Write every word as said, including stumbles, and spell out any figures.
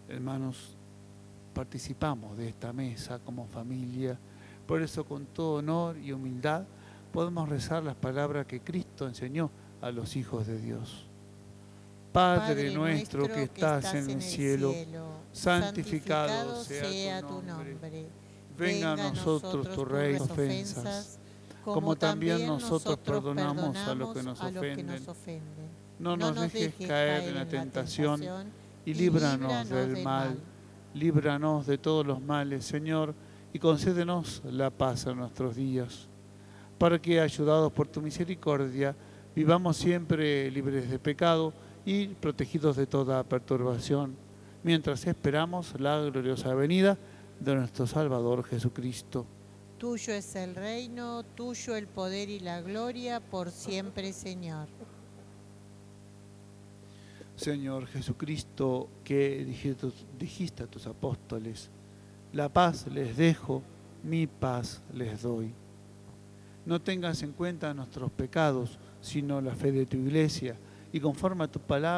Hermanos, participamos de esta mesa como familia. Por eso, con todo honor y humildad, podemos rezar las palabras que Cristo enseñó a los hijos de Dios. Padre, Padre nuestro, nuestro que estás, que estás en el cielo, cielo santificado, santificado sea tu nombre. nombre. Venga a nosotros tu reino, ofensas, como también nosotros perdonamos a los que nos ofenden. No nos dejes caer en la tentación y líbranos del mal. Líbranos de todos los males, Señor, y concédenos la paz en nuestros días, para que, ayudados por tu misericordia, vivamos siempre libres de pecado y protegidos de toda perturbación, mientras esperamos la gloriosa venida de nuestro Salvador Jesucristo. Tuyo es el reino, tuyo el poder y la gloria, por siempre, Señor. Señor Jesucristo, que dijiste, dijiste a tus apóstoles, la paz les dejo, mi paz les doy. No tengas en cuenta nuestros pecados, sino la fe de tu Iglesia, y conforme a tu palabra,